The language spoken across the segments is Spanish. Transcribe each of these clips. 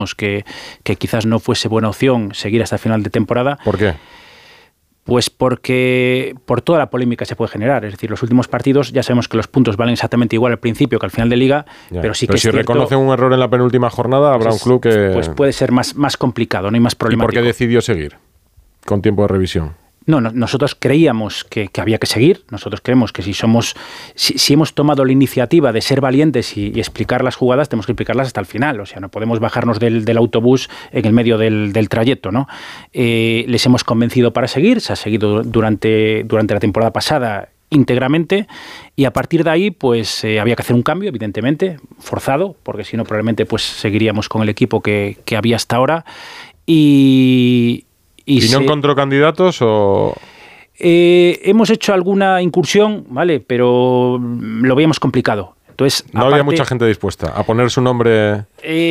que quizás no fuese buena opción seguir hasta el final de temporada. ¿Por qué? Pues porque por toda la polémica se puede generar. Es decir, los últimos partidos ya sabemos que los puntos valen exactamente igual al principio que al final de liga, pero sí que es si cierto, reconocen un error en la penúltima jornada, habrá un club que... Pues puede ser más complicado, no hay más problemático. ¿Y por qué decidió seguir con tiempo de revisión? No, nosotros creíamos que había que seguir. Nosotros creemos que si hemos tomado la iniciativa de ser valientes y explicar las jugadas, tenemos que explicarlas hasta el final. O sea, no podemos bajarnos del autobús en el medio del trayecto, ¿no? Les hemos convencido para seguir. Se ha seguido durante la temporada pasada íntegramente, y a partir de ahí pues había que hacer un cambio, evidentemente, forzado, porque si no probablemente pues seguiríamos con el equipo que había hasta ahora. ¿Y no encontró candidatos o...? Hemos hecho alguna incursión, ¿vale? Pero lo veíamos complicado. Entonces, no había mucha gente dispuesta a poner su nombre...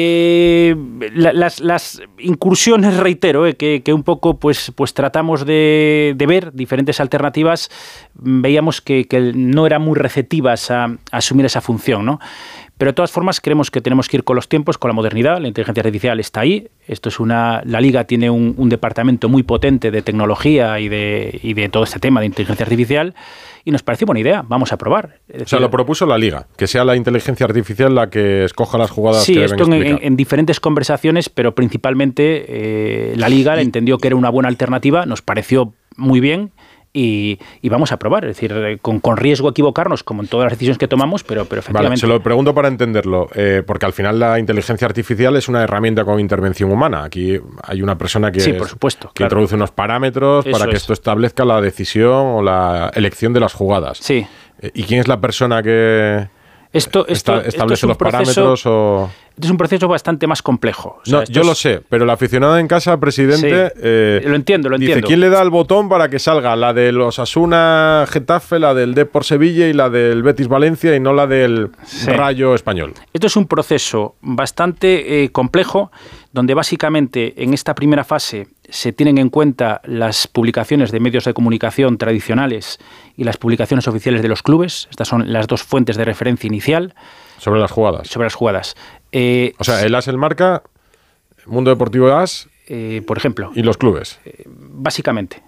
Las incursiones, reitero, que un poco pues tratamos de ver diferentes alternativas, veíamos que no eran muy receptivas a asumir esa función, ¿no? Pero de todas formas creemos que tenemos que ir con los tiempos, con la modernidad. La inteligencia artificial está ahí. La Liga tiene un departamento muy potente de tecnología y de todo este tema de inteligencia artificial, y nos pareció buena idea. Vamos a probar. O sea, lo propuso la Liga, que sea la inteligencia artificial la que escoja las jugadas que deben explicar. Sí, esto en diferentes conversaciones, pero principalmente la Liga entendió que era una buena alternativa, nos pareció muy bien. Y vamos a probar, es decir, con riesgo a equivocarnos, como en todas las decisiones que tomamos, pero efectivamente... Vale, se lo pregunto para entenderlo, porque al final la inteligencia artificial es una herramienta con intervención humana. Aquí hay una persona que, sí, por supuesto, claro, introduce unos parámetros para que esto establezca la decisión o la elección de las jugadas. Sí. ¿Y quién es la persona que establece los parámetros? Este es un proceso bastante más complejo. O sea, no, yo lo sé, pero el aficionado en casa, presidente, sí, lo entiendo. Dice, ¿quién le da el botón para que salga la del Osasuna Getafe, la del Depor Sevilla y la del Betis Valencia y no la del Rayo Español? Esto es un proceso bastante complejo, donde básicamente en esta primera fase se tienen en cuenta las publicaciones de medios de comunicación tradicionales y las publicaciones oficiales de los clubes. Estas son las dos fuentes de referencia inicial. Sobre las jugadas. Sobre las jugadas. O sea, el AS, el Marca, Mundo Deportivo AS, por ejemplo. Y los clubes. Básicamente.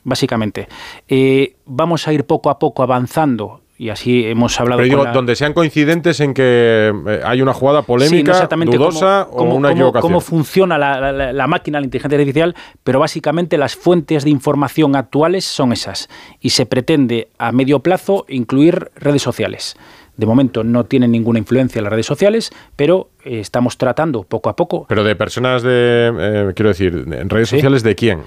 Vamos a ir poco a poco avanzando. Y así hemos hablado. Pero digo, donde sean coincidentes en que hay una jugada polémica, sí, no dudosa o una equivocación. Cómo funciona la máquina, la inteligencia artificial, pero básicamente las fuentes de información actuales son esas. Y se pretende a medio plazo incluir redes sociales. De momento no tienen ninguna influencia en las redes sociales, pero estamos tratando poco a poco. Pero de personas quiero decir, ¿en redes sociales de quién?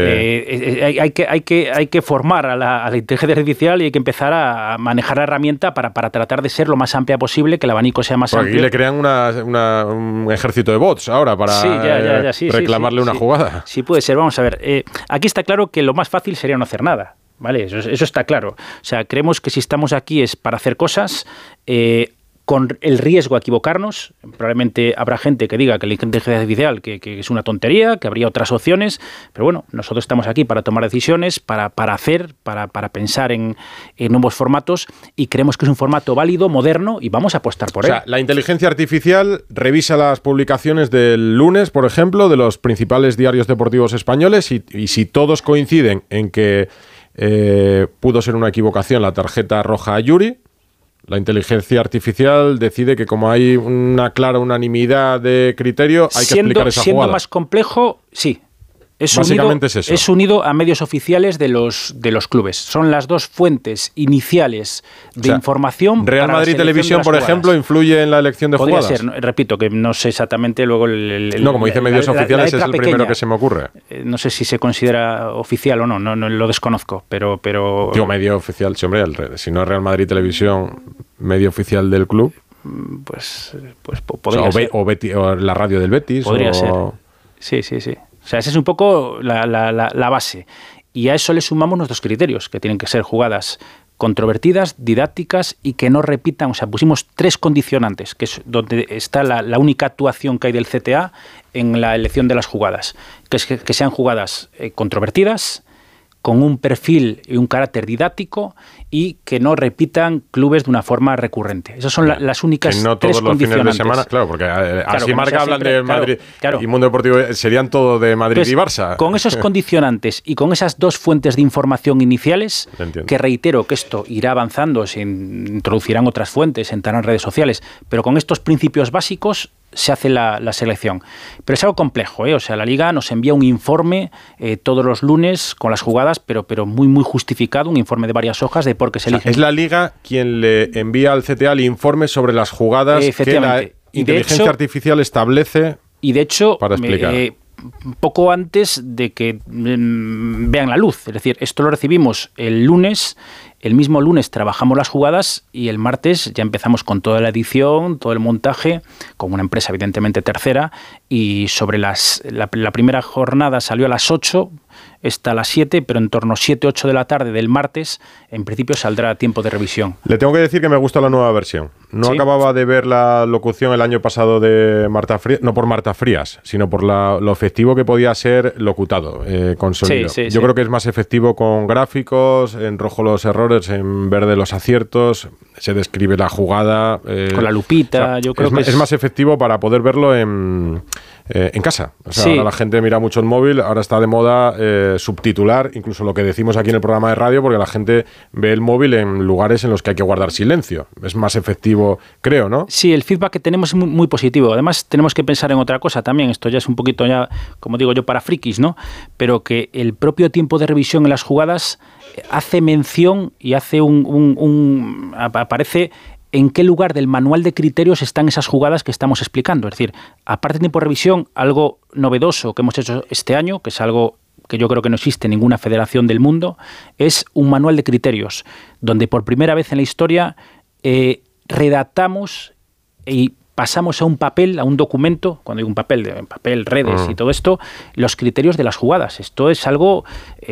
Hay que formar a la inteligencia artificial y hay que empezar a manejar la herramienta para tratar de ser lo más amplia posible, que el abanico sea más amplio. Aquí le crean un ejército de bots ahora para reclamarle una jugada. Sí, puede ser. Vamos a ver. Aquí está claro que lo más fácil sería no hacer nada. ¿Vale? Eso está claro. O sea, creemos que si estamos aquí es para hacer cosas con el riesgo a equivocarnos. Probablemente habrá gente que diga que la inteligencia artificial que es una tontería, que habría otras opciones, pero bueno, nosotros estamos aquí para tomar decisiones, para pensar en nuevos formatos, y creemos que es un formato válido, moderno, y vamos a apostar por él. O sea, la inteligencia artificial revisa las publicaciones del lunes, por ejemplo, de los principales diarios deportivos españoles, y si todos coinciden en que pudo ser una equivocación la tarjeta roja a Yuri, la inteligencia artificial decide que como hay una clara unanimidad de criterio, hay que explicar esa jugada. Siendo más complejo, sí. Básicamente es eso. Es unido a medios oficiales de los clubes. Son las dos fuentes iniciales de información. Real Madrid Televisión, por ejemplo, influye en la elección de jugadas. Podría ser, repito, que no sé exactamente luego no, como dice medios oficiales, es el primero que se me ocurre. No sé si se considera oficial o no lo desconozco, pero... Digo, medio oficial, sí, hombre, si no es Real Madrid Televisión, medio oficial del club. Pues podría ser. O la radio del Betis. Podría ser. Sí. O sea, esa es un poco la base. Y a eso le sumamos nuestros criterios, que tienen que ser jugadas controvertidas, didácticas y que no repitan. O sea, pusimos 3 condicionantes, que es donde está la única actuación que hay del CTA en la elección de las jugadas. Que sean jugadas controvertidas, con un perfil y un carácter didáctico y que no repitan clubes de una forma recurrente. Esas son las únicas no tres todos los fines condicionantes. de semana, claro, porque así claro, Marca hablan de Madrid y Mundo Deportivo, serían todo de Madrid y Barça. Con esos condicionantes y con esas dos fuentes de información iniciales, que reitero que esto irá avanzando, se introducirán otras fuentes, entrarán en redes sociales, pero con estos principios básicos se hace la selección. Pero es algo complejo, ¿eh? O sea, la Liga nos envía un informe todos los lunes con las jugadas, pero muy, muy justificado, un informe de varias hojas de por qué se eligen. Es la Liga quien le envía al CTA el informe sobre las jugadas que la inteligencia artificial establece para explicar. Poco antes de que vean la luz. Es decir, esto lo recibimos el lunes. El mismo lunes trabajamos las jugadas y el martes ya empezamos con toda la edición, todo el montaje, con una empresa evidentemente tercera, y sobre la primera jornada salió a las 8, está a las 7, pero en torno a 7-8 de la tarde del martes, en principio saldrá a tiempo de revisión. Le tengo que decir que me gusta la nueva versión. No acababa de ver la locución el año pasado de Marta Frías, no por Marta Frías, sino por lo efectivo que podía ser locutado con sonido. Yo creo que es más efectivo con gráficos, en rojo los errores, en verde los aciertos, se describe la jugada. Con la lupita, yo creo que es más efectivo para poder verlo en casa. O sea, ahora la gente mira mucho el móvil, ahora está de moda subtitular, incluso lo que decimos aquí en el programa de radio, porque la gente ve el móvil en lugares en los que hay que guardar silencio. Es más efectivo, creo, ¿no? Sí, el feedback que tenemos es muy, muy positivo. Además, tenemos que pensar en otra cosa también. Esto ya es un poquito, ya, como digo yo, para frikis, ¿no? Pero que el propio tiempo de revisión en las jugadas hace mención y hace aparece en qué lugar del manual de criterios están esas jugadas que estamos explicando. Es decir, aparte de tiempo de revisión, algo novedoso que hemos hecho este año, que es algo que yo creo que no existe en ninguna federación del mundo, es un manual de criterios, donde por primera vez en la historia redactamos y pasamos a un papel, a un documento, cuando digo un papel, redes y todo esto, los criterios de las jugadas. Esto es algo,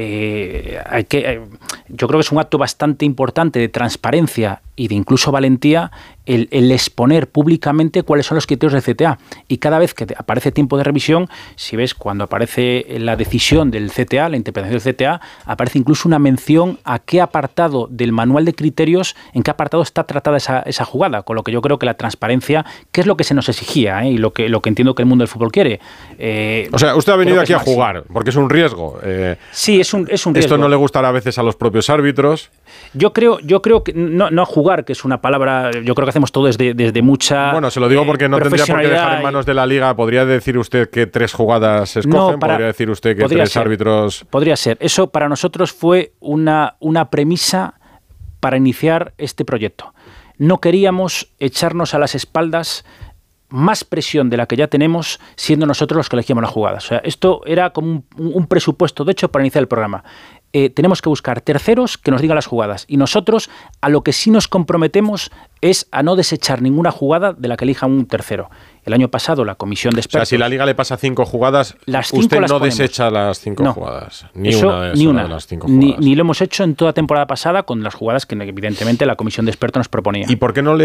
yo creo que es un acto bastante importante de transparencia y de incluso valentía el exponer públicamente cuáles son los criterios del CTA. Y cada vez que aparece tiempo de revisión, si ves cuando aparece la decisión del CTA, la interpretación del CTA, aparece incluso una mención a qué apartado del manual de criterios, en qué apartado está tratada esa jugada, con lo que yo creo que la transparencia, que es lo que se nos exigía, y lo que entiendo que el mundo del fútbol quiere. O sea, usted ha venido aquí a jugar, porque es un riesgo. Sí, es un riesgo. Esto no le gustará a veces a los propios árbitros. Yo creo que no a jugar, que es una palabra, yo creo que hacemos todo desde mucha Bueno, se lo digo porque no tendría por qué dejar en manos de la Liga. ¿Podría decir usted que 3 jugadas se escogen? ¿Podría decir usted que 3 árbitros...? Podría ser. Eso para nosotros fue una premisa para iniciar este proyecto. No queríamos echarnos a las espaldas más presión de la que ya tenemos, siendo nosotros los que elegíamos las jugadas. O sea, esto era como un presupuesto, de hecho, para iniciar el programa. Tenemos que buscar terceros que nos digan las jugadas. Y nosotros, a lo que sí nos comprometemos es a no desechar ninguna jugada de la que elija un tercero. El año pasado, la comisión de expertos... O sea, si la Liga le pasa 5 jugadas, usted no desecha las 5 jugadas. Ni una de las 5 jugadas. Ni lo hemos hecho en toda temporada pasada con las jugadas que, evidentemente, la comisión de expertos nos proponía. ¿Y por qué no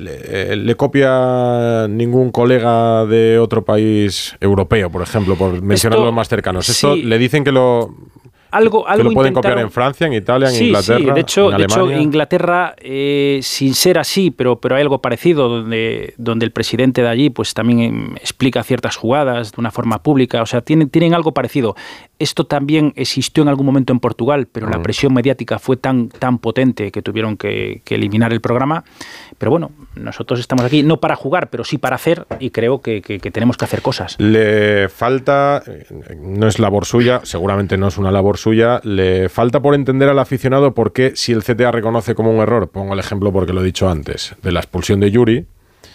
le copia ningún colega de otro país europeo, por ejemplo, por mencionar los más cercanos? Esto le dicen que lo... Algo que lo pueden copiar en Francia, en Italia, en Inglaterra, de hecho, en Alemania. Inglaterra, sin ser así, pero hay algo parecido, donde el presidente de allí pues también explica ciertas jugadas de una forma pública. O sea, tienen algo parecido. Esto también existió en algún momento en Portugal, pero la presión mediática fue tan potente que tuvieron que eliminar el programa. Pero bueno, nosotros estamos aquí no para jugar, pero sí para hacer, y creo que tenemos que hacer cosas. Le falta, no es labor suya, seguramente no es una labor suya, le falta por entender al aficionado por qué, si el CTA reconoce como un error, pongo el ejemplo porque lo he dicho antes, de la expulsión de Yuri,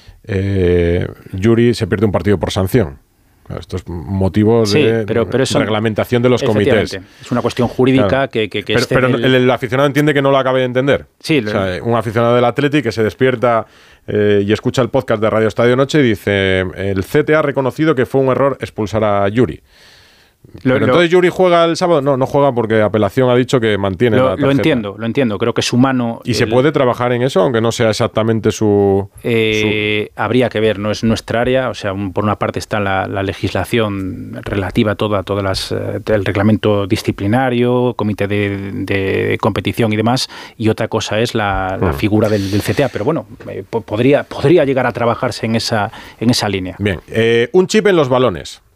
Yuri se pierde un partido por sanción. Estos motivos de reglamentación de los comités. Es una cuestión jurídica, claro. Pero el aficionado entiende que no lo acabe de entender. Sí, o sea, un aficionado del Athletic que se despierta y escucha el podcast de Radio Estadio Noche y dice: el CTA ha reconocido que fue un error expulsar a Yuri. Pero entonces Yuri juega el sábado. No juega porque apelación ha dicho que mantiene la tarjeta. Lo entiendo. Creo que es humano. ¿Y se puede trabajar en eso, aunque no sea exactamente su...? Habría que ver, no es nuestra área. O sea, por una parte está la legislación relativa a todas las el reglamento disciplinario, comité de competición y demás, y otra cosa es la figura del CTA. Pero bueno, podría llegar a trabajarse en esa línea. Bien, un chip en los balones.